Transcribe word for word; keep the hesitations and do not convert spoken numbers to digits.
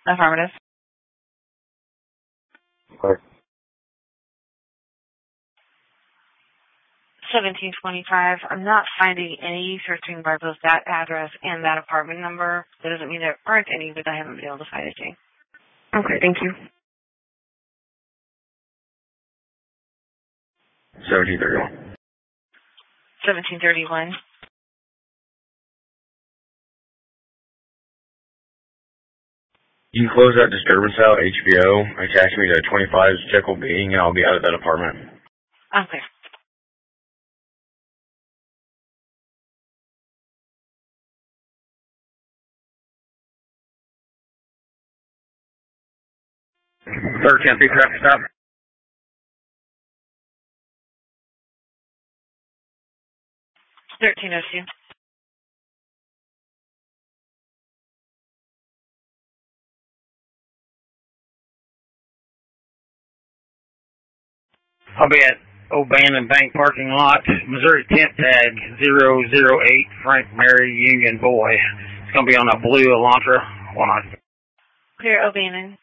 Affirmative. Okay. seventeen twenty-five. I'm not finding any searching by both that address and that apartment number. That doesn't mean there aren't any, but I haven't been able to find anything. Okay, thank you. seventeen thirty-one. seventeen thirty-one. You can close that disturbance out, H B O. Attach me to twenty-five's Jekyll Being, and I'll be out of that apartment. Okay. Third Tempe traffic stop. thirteen oh two. I'll be at O'Bannon Bank parking lot, Missouri tent tag zero zero eight, Frank Mary Union Boy. It's going to be on a blue Elantra. One on. Clear O'Bannon.